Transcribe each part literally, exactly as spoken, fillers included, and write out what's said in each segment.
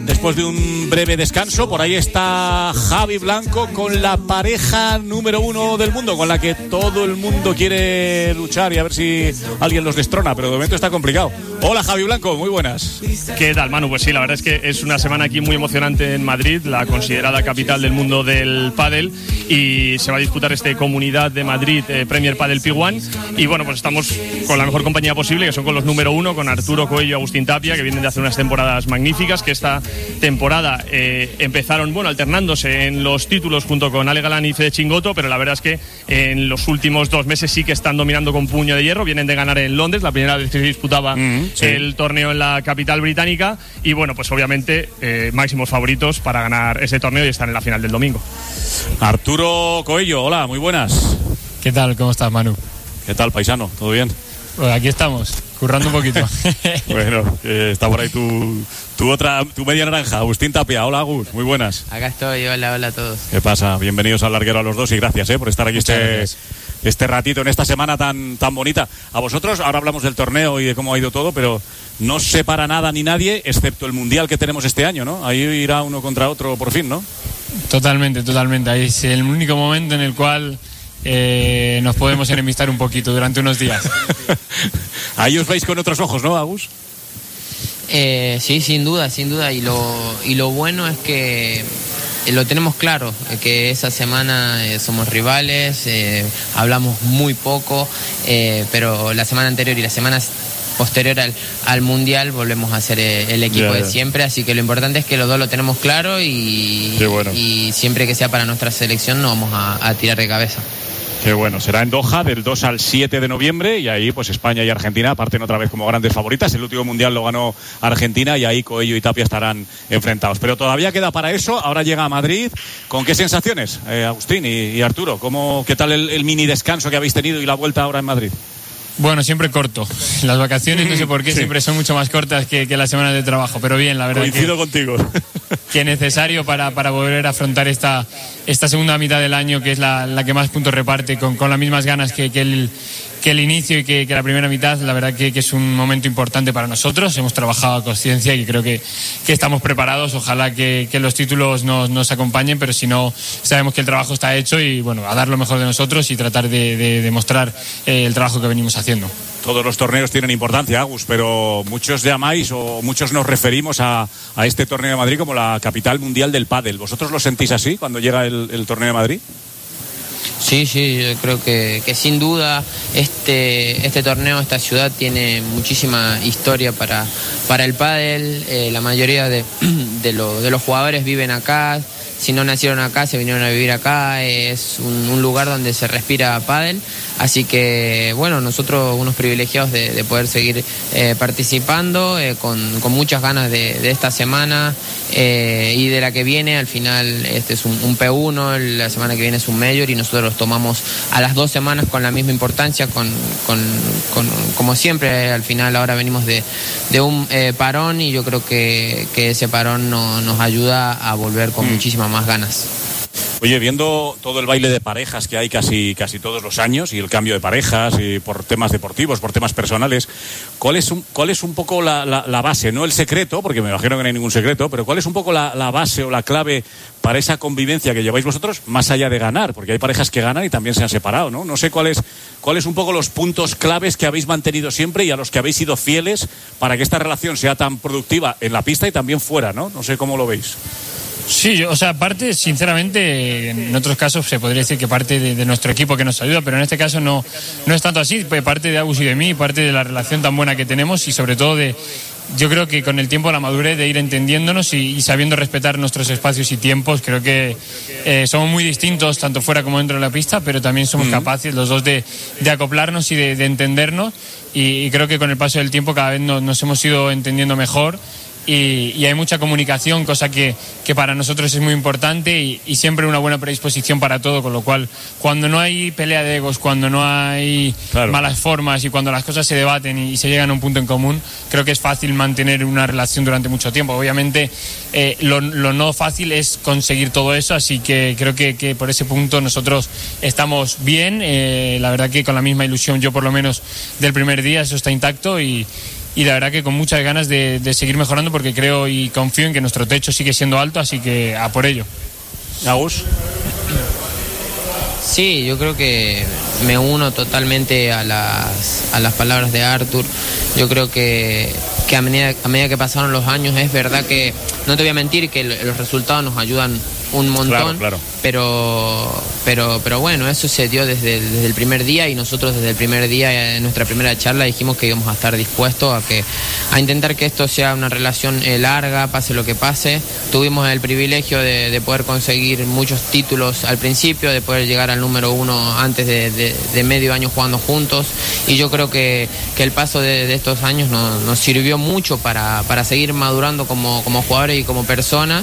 después de un breve descanso. Por ahí está Javi Blanco con la pareja número uno del mundo, con la que todo el mundo quiere luchar y a ver si alguien los destrona, pero de momento está complicado. Hola Javi Blanco, muy buenas. ¿Qué tal, Manu? Pues sí, la verdad es que es una semana aquí muy emocionante en Madrid, la considerada capital del mundo del pádel, y se va a disputar este Comunidad de Madrid eh, Premier Padel P uno, y bueno, pues estamos con la mejor compañía posible, que son con los número uno, con Arturo Coello y Agustín Tapia, que vienen de hacer unas temporadas magníficas, que esta temporada eh, empezaron, bueno, alternándose en los títulos junto con Ale Galán y Fede Chingoto, pero la verdad es que en los últimos dos meses sí que están dominando con puño de hierro. Vienen de ganar en Londres, la primera vez que se disputaba mm, sí. el torneo en la capital británica, y bueno, pues obviamente eh, máximos favoritos para ganar ese torneo y estar en la final del domingo. Arturo Coello, hola, muy buenas. ¿Qué tal? ¿Cómo estás, Manu? ¿Qué tal, paisano? ¿Todo bien? Pues aquí estamos, currando un poquito. Bueno, eh, está por ahí tu, tu otra, tu media naranja, Agustín Tapia. Hola, Agus, muy buenas. Acá estoy, hola, hola a todos. ¿Qué pasa? Bienvenidos al larguero a los dos y gracias eh, por estar aquí este, este ratito en esta semana tan, tan bonita. A vosotros, ahora hablamos del torneo y de cómo ha ido todo, pero no os separa nada ni nadie, excepto el Mundial que tenemos este año, ¿no? Ahí irá uno contra otro por fin, ¿no? Totalmente, totalmente. Ahí es el único momento en el cual eh, nos podemos enemistar un poquito durante unos días. Ahí os veis con otros ojos, ¿no, Agus? Eh, sí, sin duda, sin duda. Y lo, y lo bueno es que lo tenemos claro, que esa semana eh, somos rivales, eh, hablamos muy poco, eh, pero la semana anterior y la semana posterior al, al Mundial volvemos a ser eh, el equipo yeah, de siempre, así que lo importante es que los dos lo tenemos claro y, bueno. y siempre que sea para nuestra selección no vamos a, a tirar de cabeza. Qué bueno, será en Doha del dos al siete de noviembre y ahí pues España y Argentina parten otra vez como grandes favoritas. El último Mundial lo ganó Argentina y ahí Coello y Tapia estarán enfrentados. Pero todavía queda para eso, ahora llega a Madrid. ¿Con qué sensaciones, eh, Agustín y, y Arturo? ¿Cómo, ¿Qué tal el, el mini descanso que habéis tenido y la vuelta ahora en Madrid? Bueno, siempre corto. Las vacaciones, no sé por qué, sí. siempre son mucho más cortas que, que las semanas de trabajo, pero bien, la verdad. Coincido que, contigo. Que necesario para, para volver a afrontar esta, esta segunda mitad del año, que es la, la que más puntos reparte, con, con las mismas ganas que, que, el, que el inicio y que, que la primera mitad. La verdad que, que es un momento importante para nosotros. Hemos trabajado a conciencia y creo que, que estamos preparados. Ojalá que, que los títulos nos, nos acompañen, pero si no, sabemos que el trabajo está hecho y bueno, a dar lo mejor de nosotros y tratar de, de demostrar eh, el trabajo que venimos haciendo. Todos los torneos tienen importancia, Agus, pero muchos llamáis o muchos nos referimos a, a este torneo de Madrid como la capital mundial del pádel. ¿Vosotros lo sentís así cuando llega el, el torneo de Madrid? Sí, sí, yo creo que, que sin duda este, este torneo, esta ciudad tiene muchísima historia para, para el pádel. Eh, la mayoría de, de, lo, de los jugadores viven acá. Si no nacieron acá, se vinieron a vivir acá. Es un, un lugar donde se respira pádel. Así que, bueno, nosotros unos privilegiados de, de poder seguir eh, participando, eh, con, con muchas ganas de, de esta semana eh, y de la que viene. Al final este es un, un P uno, la semana que viene es un Major y nosotros los tomamos a las dos semanas con la misma importancia, con, con, con como siempre. Al final ahora venimos de, de un eh, parón y yo creo que, que ese parón no, nos ayuda a volver con mm. muchísimas más ganas. Oye, viendo todo el baile de parejas que hay casi, casi todos los años y el cambio de parejas y por temas deportivos, por temas personales, ¿cuál es un, cuál es un poco la, la, la base? No el secreto, porque me imagino que no hay ningún secreto, pero ¿cuál es un poco la, la base o la clave para esa convivencia que lleváis vosotros más allá de ganar? Porque hay parejas que ganan y también se han separado, ¿no? No sé cuáles cuáles un poco los puntos claves que habéis mantenido siempre y a los que habéis sido fieles para que esta relación sea tan productiva en la pista y también fuera, ¿no? No sé cómo lo veis. Sí, o sea, parte, sinceramente, en otros casos se podría decir que parte de, de nuestro equipo que nos ayuda, pero en este caso no, no es tanto así, parte de Agus y de mí, parte de la relación tan buena que tenemos y sobre todo de, yo creo que con el tiempo la madurez de ir entendiéndonos y, y sabiendo respetar nuestros espacios y tiempos. Creo que eh, somos muy distintos tanto fuera como dentro de la pista, pero también somos mm. capaces los dos de, de acoplarnos y de, de entendernos y, y creo que con el paso del tiempo cada vez nos, nos hemos ido entendiendo mejor. Y, y hay mucha comunicación, cosa que, que para nosotros es muy importante y, y siempre una buena predisposición para todo, con lo cual cuando no hay pelea de egos, cuando no hay claro. malas formas y cuando las cosas se debaten y, y se llegan a un punto en común, creo que es fácil mantener una relación durante mucho tiempo. Obviamente eh, lo, lo no fácil es conseguir todo eso, así que creo que, que por ese punto nosotros estamos bien, eh, la verdad que con la misma ilusión, yo por lo menos del primer día, eso está intacto y y la verdad que con muchas ganas de, de seguir mejorando, porque creo y confío en que nuestro techo sigue siendo alto, así que a por ello. Agus. Sí, yo creo que me uno totalmente a las, a las palabras de Artur. Yo creo que, que a, medida, a medida que pasaron los años, es verdad que, no te voy a mentir, que los resultados nos ayudan un montón, claro, claro. Pero, pero, pero bueno, eso se dio desde, desde el primer día, y nosotros desde el primer día, en nuestra primera charla, dijimos que íbamos a estar dispuestos a, que, a intentar que esto sea una relación eh, larga, pase lo que pase. Tuvimos el privilegio de, de poder conseguir muchos títulos al principio, de poder llegar al número uno antes de, de, de medio año jugando juntos, y yo creo que, que el paso de, de estos años nos, nos sirvió mucho para, para seguir madurando como, como jugadores y como personas,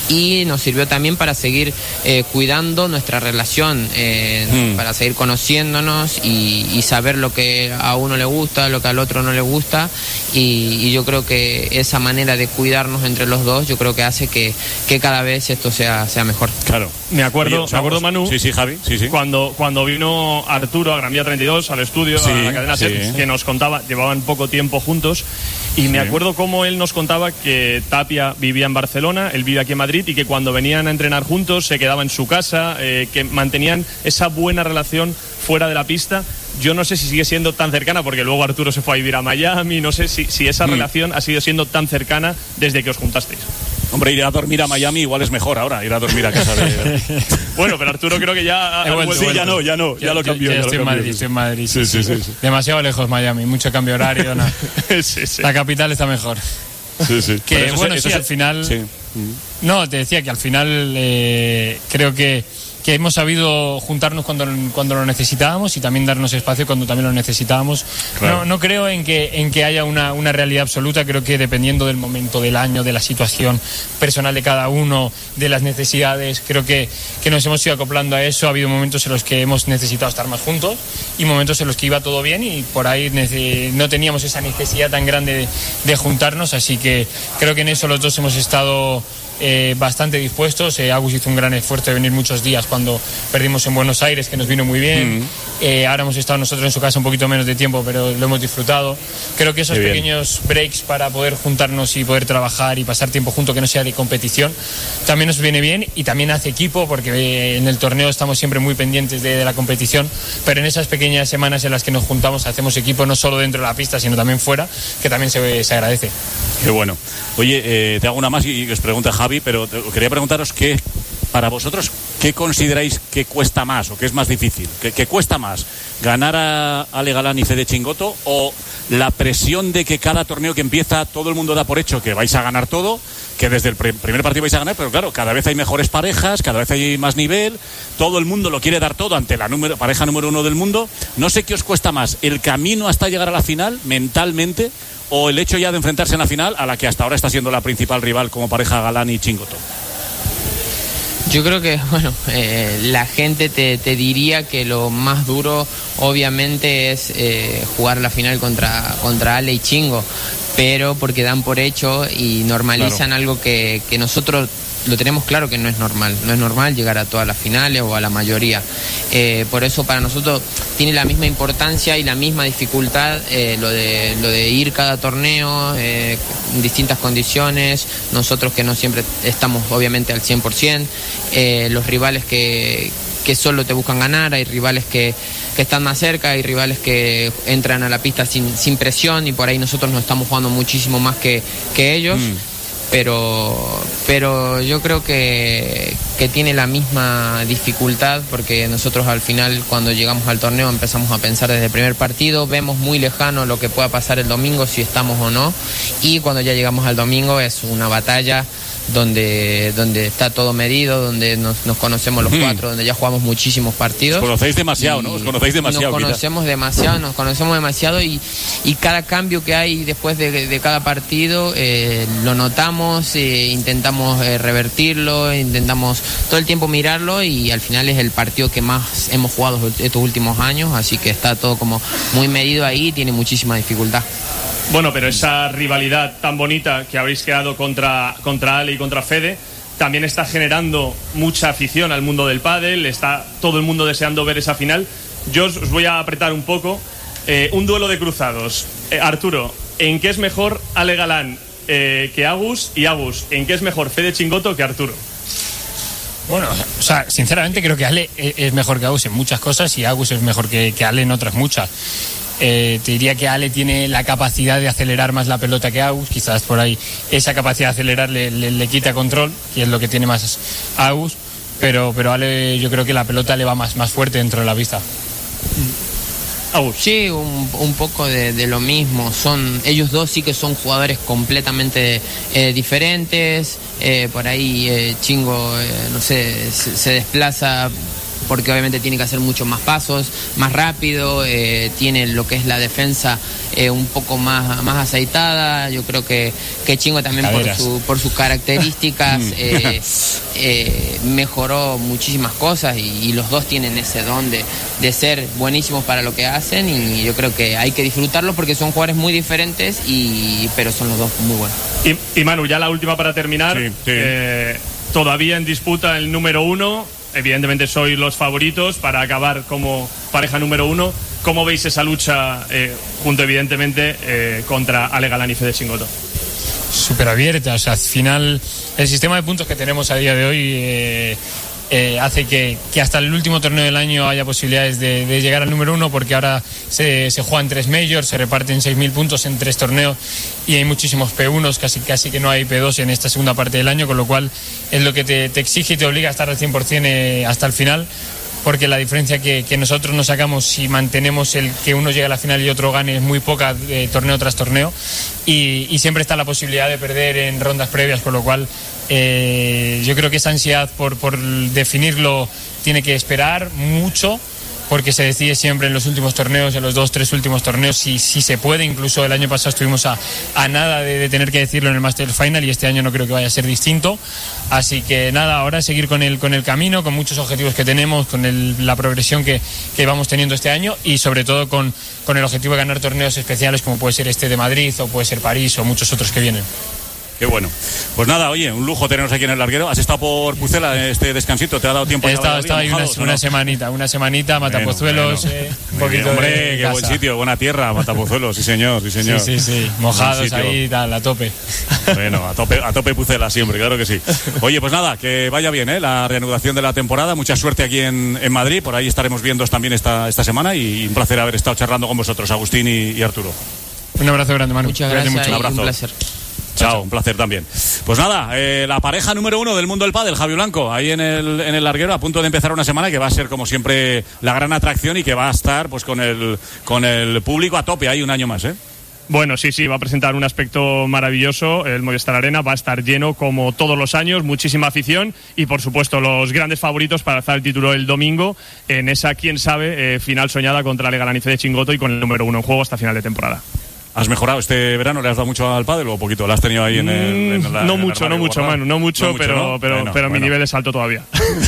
y nos sirvió también para seguir eh, cuidando nuestra relación, eh, mm. para seguir conociéndonos y, y saber lo que a uno le gusta, lo que al otro no le gusta, y, y yo creo que esa manera de cuidarnos entre los dos, yo creo que hace que, que cada vez esto sea, sea mejor. Claro. Me acuerdo, Oye, me acuerdo, Manu, sí, sí, Javi, sí, sí. Cuando, cuando vino Arturo a Gran Vía treinta y dos, al estudio, sí, a la cadena sí. SER, que nos contaba, llevaban poco tiempo juntos, y me sí. acuerdo cómo él nos contaba que Tapia vivía en Barcelona, él vive aquí en Madrid, y que cuando venían a entrenar juntos se quedaba en su casa, eh, que mantenían esa buena relación fuera de la pista. Yo no sé si sigue siendo tan cercana, porque luego Arturo se fue a vivir a Miami, no sé si, si esa mm. relación ha sido siendo tan cercana desde que os juntasteis. Hombre, ir a dormir a Miami igual es mejor ahora, ir a dormir a casa de... Bueno, pero Arturo creo que ya... Ha vuelto, sí, ya no, ya no, ya, ya lo cambió. Ya, ya ya estoy, lo en cambió. Madrid, estoy en Madrid, sí, sí, sí, sí. Demasiado lejos Miami, mucho cambio horario, no. sí, sí. La capital está mejor. Sí, sí. Que bueno, sí, al final... Sí. No, te decía que al final eh, creo que, que hemos sabido juntarnos cuando, cuando lo necesitábamos, y también darnos espacio cuando también lo necesitábamos. Claro. No, no creo en que, en que haya una, una realidad absoluta. Creo que dependiendo del momento del año, de la situación personal de cada uno, de las necesidades, creo que, que nos hemos ido acoplando a eso. Ha habido momentos en los que hemos necesitado estar más juntos y momentos en los que iba todo bien, y por ahí no teníamos esa necesidad tan grande de, de juntarnos, así que creo que en eso los dos hemos estado Eh, bastante dispuestos. eh, Agus hizo un gran esfuerzo de venir muchos días cuando perdimos en Buenos Aires, que nos vino muy bien. Mm. eh, ahora hemos estado nosotros en su casa un poquito menos de tiempo, pero lo hemos disfrutado. Creo que esos pequeños breaks para poder juntarnos y poder trabajar y pasar tiempo juntos, que no sea de competición, también nos viene bien, y también hace equipo, porque eh, en el torneo estamos siempre muy pendientes de, de la competición, pero en esas pequeñas semanas en las que nos juntamos hacemos equipo, no solo dentro de la pista sino también fuera, que también se, se agradece. Qué bueno. Oye, eh, te hago una más y, y os pregunta Javi, pero te, quería preguntaros qué, para vosotros, ¿qué consideráis que cuesta más o qué es más difícil? ¿Qué, qué cuesta más? ¿Ganar a Ale Galán y Fede Chingoto, o la presión de que cada torneo que empieza todo el mundo da por hecho que vais a ganar todo, que desde el pr- primer partido vais a ganar, pero claro, cada vez hay mejores parejas, cada vez hay más nivel, todo el mundo lo quiere dar todo ante la número, pareja número uno del mundo? No sé qué os cuesta más, el camino hasta llegar a la final mentalmente, o el hecho ya de enfrentarse en la final a la que hasta ahora está siendo la principal rival como pareja Galán y Chingoto. Yo creo que, bueno, eh, la gente te, te diría que lo más duro obviamente es eh, jugar la final contra, contra Ale y Chingo, pero porque dan por hecho y normalizan claro. algo que, que nosotros lo tenemos claro que no es normal. No es normal llegar a todas las finales o a la mayoría. Eh, por eso para nosotros tiene la misma importancia y la misma dificultad eh, lo de lo de ir cada torneo eh, en distintas condiciones. Nosotros que no siempre estamos obviamente al cien por ciento. Eh, los rivales que, que solo te buscan ganar. Hay rivales que, que están más cerca. Hay rivales que entran a la pista sin, sin presión, y por ahí nosotros nos estamos jugando muchísimo más que, que ellos. Mm. Pero, pero yo creo que, que tiene la misma dificultad, porque nosotros al final cuando llegamos al torneo empezamos a pensar desde el primer partido, vemos muy lejano lo que pueda pasar el domingo, si estamos o no, y cuando ya llegamos al domingo es una batalla donde, donde está todo medido, donde nos, nos conocemos los cuatro, donde ya jugamos muchísimos partidos. Os conocéis demasiado, ¿no? Os conocéis demasiado. Nos conocemos quizá. demasiado, nos conocemos demasiado y, y cada cambio que hay después de, de cada partido eh, lo notamos, eh, intentamos eh, revertirlo, intentamos todo el tiempo mirarlo, y al final es el partido que más hemos jugado estos últimos años, así que está todo como muy medido ahí y tiene muchísima dificultad. Bueno, pero esa rivalidad tan bonita que habéis creado contra, contra Ale y contra Fede también está generando mucha afición al mundo del pádel, está todo el mundo deseando ver esa final. Yo os voy a apretar un poco. Eh, un duelo de cruzados. Eh, Arturo, ¿en qué es mejor Ale Galán eh, que Agus? Y Agus, ¿en qué es mejor Fede Chingoto que Arturo? Bueno, o sea, sinceramente creo que Ale es mejor que Agus en muchas cosas y Agus es mejor que, que Ale en otras muchas. Eh, te diría que Ale tiene la capacidad de acelerar más la pelota que Agus, quizás por ahí esa capacidad de acelerar le, le, le quita control, y es lo que tiene más Agus, pero, pero Ale yo creo que la pelota le va más, más fuerte dentro de la pista. Agus. Sí, un, un poco de, de lo mismo. Son ellos dos sí que son jugadores completamente eh, diferentes. Eh, por ahí eh, Chingo, eh, no sé, se, se desplaza porque obviamente tiene que hacer muchos más pasos, más rápido, eh, tiene lo que es la defensa eh, un poco más, más aceitada. Yo creo que, que Chingo también por, su, por sus características eh, eh, mejoró muchísimas cosas y, y los dos tienen ese don de, de ser buenísimos para lo que hacen, y yo creo que hay que disfrutarlo porque son jugadores muy diferentes, y pero son los dos muy buenos. Y, y Manu, ya la última para terminar. Sí, sí. Eh, todavía en disputa el número uno. Evidentemente sois los favoritos para acabar como pareja número uno. ¿Cómo veis esa lucha eh, junto evidentemente eh, contra Ale Galán y Fede Chingoto? Súper abierta, o sea, al final el sistema de puntos que tenemos a día de hoy eh, eh, hace que, que hasta el último torneo del año haya posibilidades de, de llegar al número uno, porque ahora se, se juegan tres majors, se reparten seis mil puntos en tres torneos y hay muchísimos P uno, casi, casi que no hay P dos en esta segunda parte del año, con lo cual es lo que te, te exige y te obliga a estar al cien por ciento eh, hasta el final, porque la diferencia que, que nosotros nos sacamos si mantenemos el que uno llegue a la final y otro gane es muy poca, eh, torneo tras torneo, y, y siempre está la posibilidad de perder en rondas previas, con lo cual eh, yo creo que esa ansiedad por, por definirlo tiene que esperar mucho, porque se decide siempre en los últimos torneos, en los dos, tres últimos torneos, si, si se puede. Incluso el año pasado estuvimos a, a nada de, de tener que decirlo en el Masters Final, y este año no creo que vaya a ser distinto. Así que nada, ahora seguir con el, con el camino, con muchos objetivos que tenemos, con el, la progresión que, que vamos teniendo este año, y sobre todo con, con el objetivo de ganar torneos especiales como puede ser este de Madrid, o puede ser París, o muchos otros que vienen. Qué bueno. Pues nada, oye, un lujo tenernos aquí en el larguero. ¿Has estado por Pucela este descansito? ¿Te ha dado tiempo? He estado, estado ahí una, una semanita, una semanita, Matapozuelos, bueno, bueno. Eh, un poquito bien, hombre, de qué casa. Buen sitio, buena tierra, Matapozuelos, sí señor, sí señor. Sí, sí, sí, mojados ahí, tal, a tope. Bueno, a tope, a tope Pucela siempre, claro que sí. Oye, pues nada, que vaya bien, ¿eh? La reanudación de la temporada, mucha suerte aquí en, en Madrid, por ahí estaremos viéndoos también esta, esta semana, y un placer haber estado charlando con vosotros, Agustín y, y Arturo. Un abrazo grande, Manu. Muchas gracias, mucho. y Un abrazo. un placer. Chao, un placer también. Pues nada, eh, la pareja número uno del mundo del pádel, Javi Blanco, ahí en el, en el larguero, a punto de empezar una semana que va a ser, como siempre, la gran atracción, y que va a estar pues con el, con el público a tope ahí un año más, ¿eh? Bueno, sí, sí, va a presentar un aspecto maravilloso. El Movistar Arena va a estar lleno como todos los años, muchísima afición y, por supuesto, los grandes favoritos para alzar el título el domingo en esa, quién sabe, eh, final soñada contra Ale Galán y Fede Chingoto, y con el número uno en juego hasta final de temporada. ¿Has mejorado este verano? ¿Le has dado mucho al pádel o poquito? ¿Lo has tenido ahí en el, en la, no en el mucho, no mucho, guardado? Manu, no mucho, no mucho pero, ¿no? pero, bueno, pero bueno. mi nivel es alto todavía.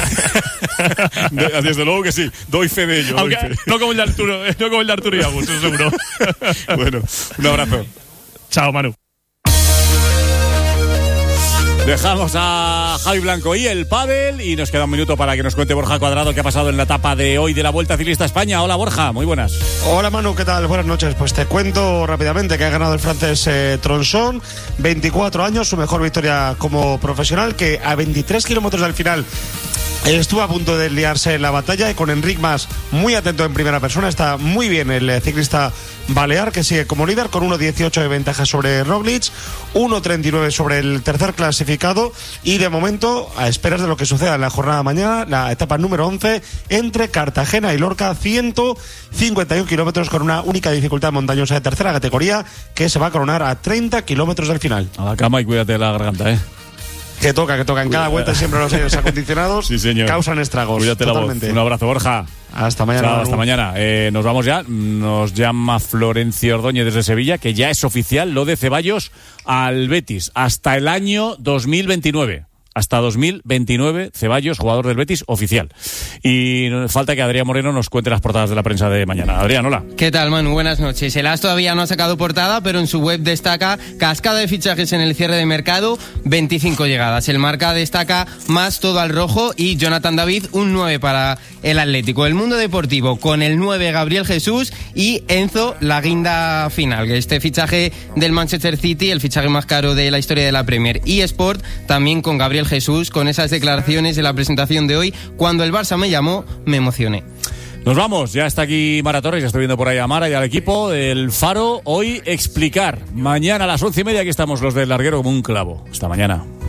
Desde luego que sí, doy fe de ello. Aunque doy fe. no como el de Arturo, no como el de Arturo y Agus, eso seguro. Bueno, un abrazo. Chao, Manu. Dejamos a Javi Blanco y el pádel, y nos queda un minuto para que nos cuente Borja Cuadrado qué ha pasado en la etapa de hoy de la Vuelta Ciclista a España. Hola, Borja, muy buenas. Hola, Manu, ¿qué tal? Buenas noches. Pues te cuento rápidamente que ha ganado el francés eh, Tronson, veinticuatro años, su mejor victoria como profesional, que a veintitrés kilómetros del final estuvo a punto de liarse en la batalla, y con Enric Mas muy atento en primera persona. Está muy bien el eh, ciclista balear, que sigue como líder con uno dieciocho de ventaja sobre Roglic, uno treinta y nueve sobre el tercer clasificado, y de momento a esperas de lo que suceda en la jornada de mañana, la etapa número once entre Cartagena y Lorca, ciento cincuenta y uno kilómetros con una única dificultad montañosa de tercera categoría, que se va a coronar a treinta kilómetros del final. A la cama y cuídate de la garganta, ¿eh? Que toca, que toca. En cada vuelta siempre los aires acondicionados sí, señor. Causan estragos. Cuídate totalmente. la voz. Un abrazo, Borja. Hasta mañana. Chao, hasta mañana. Eh, nos vamos ya. Nos llama Florencio Ordóñez desde Sevilla, que ya es oficial lo de Ceballos al Betis hasta el año dos mil veintinueve. hasta dos mil veintinueve, Ceballos, jugador del Betis, oficial. Y falta que Adrián Moreno nos cuente las portadas de la prensa de mañana. Adrián, hola. ¿Qué tal, Manu? Buenas noches. El A S todavía no ha sacado portada, pero en su web destaca cascada de fichajes en el cierre de mercado, veinticinco llegadas. El Marca destaca más todo al rojo y Jonathan David, un nueve para el Atlético. El Mundo Deportivo con el nueve Gabriel Jesús y Enzo, la guinda final. Este fichaje del Manchester City, el fichaje más caro de la historia de la Premier. Y Sport también con Gabriel Jesús, con esas declaraciones de la presentación de hoy. Cuando el Barça me llamó, me emocioné. Nos vamos, ya está aquí Mara Torres, ya estoy viendo por ahí a Mara y al equipo del Faro. Hoy explicar, mañana a las once y media aquí estamos los del larguero como un clavo. Hasta mañana.